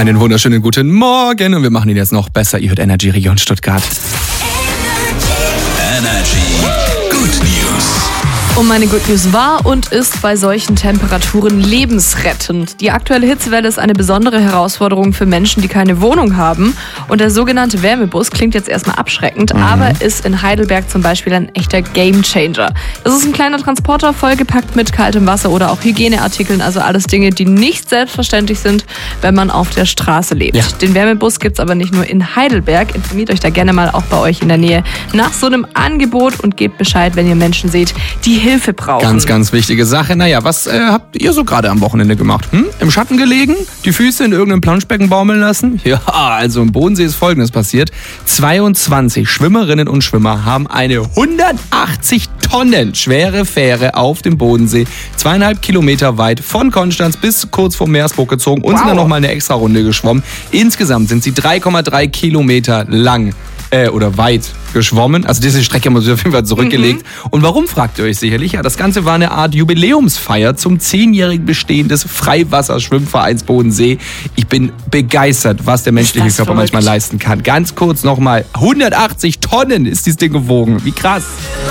Einen wunderschönen guten Morgen und wir machen ihn jetzt noch besser. Ihr hört Energy Region Stuttgart. Energy Good News. Und meine Good News war und ist bei solchen Temperaturen lebensrettend. Die aktuelle Hitzewelle ist eine besondere Herausforderung für Menschen, die keine Wohnung haben. Und der sogenannte Wärmebus klingt jetzt erstmal abschreckend, aber ist in Heidelberg zum Beispiel ein echter Gamechanger. Das ist ein kleiner Transporter, vollgepackt mit kaltem Wasser oder auch Hygieneartikeln, also alles Dinge, die nicht selbstverständlich sind, wenn man auf der Straße lebt. Ja. Den Wärmebus gibt's aber nicht nur in Heidelberg. Informiert euch da gerne mal auch bei euch in der Nähe nach so einem Angebot und gebt Bescheid, wenn ihr Menschen seht, die Hilfe brauchen. Ganz, ganz wichtige Sache. Naja, was habt ihr so gerade am Wochenende gemacht? Im Schatten gelegen? Die Füße in irgendeinem Planschbecken baumeln lassen? Ja, also im Bodensee ist Folgendes passiert. 22 Schwimmerinnen und Schwimmer haben eine 180 Tonnen schwere Fähre auf dem Bodensee 2,5 Kilometer weit von Konstanz bis kurz vor Meersburg gezogen und sind dann nochmal eine extra Runde geschwommen. Insgesamt sind sie 3,3 Kilometer lang oder weit geschwommen. Also diese Strecke haben wir sich auf jeden Fall zurückgelegt. Und warum, fragt ihr euch sicherlich? Ja, das Ganze war eine Art Jubiläumsfeier zum 10-jährigen Bestehen des Freiwasserschwimmvereins Bodensee. Ich bin begeistert, was der menschliche Körper manchmal leisten kann. Ganz kurz nochmal, 180 Tonnen ist dieses Ding gewogen. Wie krass.